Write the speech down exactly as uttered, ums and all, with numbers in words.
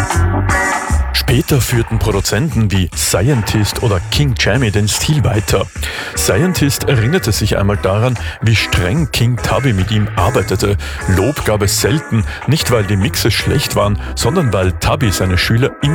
Später führten Produzenten wie Scientist oder King Jammy den Stil weiter. Scientist erinnerte sich einmal daran, wie streng King Tubby mit ihm arbeitete. Lob gab es selten, nicht weil die Mixe schlecht waren, sondern weil Tubby seine Schüler immer